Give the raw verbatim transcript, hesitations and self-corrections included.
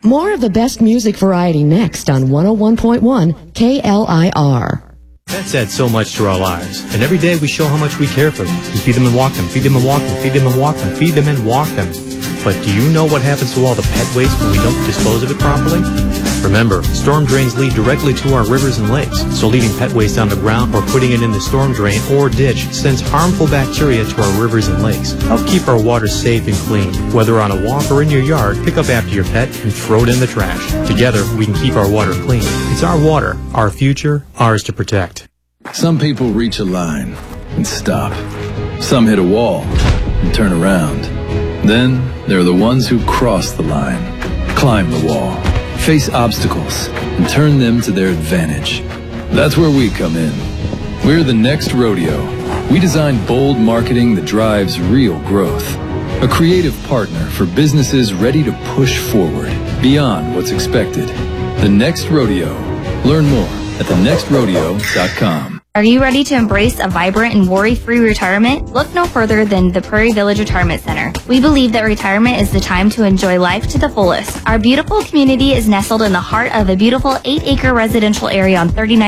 More of the best music variety next on one oh one point one K L I R. Pets add so much to our lives, and every day we show how much we care for them. We feed them and walk them, feed them and walk them, feed them and walk them, feed them and walk them. But do you know what happens to all the pet waste when we don't dispose of it properly? Remember, storm drains lead directly to our rivers and lakes, so leaving pet waste on the ground or putting it in the storm drain or ditch sends harmful bacteria to our rivers and lakes. Help keep our water safe and clean. Whether on a walk or in your yard, pick up after your pet and throw it in the trash. Together, we can keep our water clean. It's our water, our future, ours to protect. Some people reach a line and stop. Some hit a wall and turn around. Then there are the ones who cross the line, climb the wall, face obstacles, and turn them to their advantage. That's where we come in. We're the Next Rodeo. We design bold marketing that drives real growth. A creative partner for businesses ready to push forward beyond what's expected. The Next Rodeo. Learn more at the next rodeo dot com. Are you ready to embrace a vibrant and worry-free retirement? Look no further than the Prairie Village Retirement Center. We believe that retirement is the time to enjoy life to the fullest. Our beautiful community is nestled in the heart of a beautiful eight-acre residential area on thirty-nine